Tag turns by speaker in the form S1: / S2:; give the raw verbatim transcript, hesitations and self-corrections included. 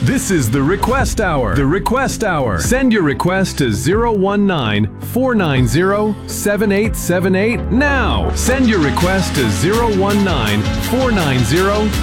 S1: This is the Request Hour. The Request Hour. Send your request to zero one nine, four nine zero, seven eight seven eight now. Send your request to zero one nine, four nine zero,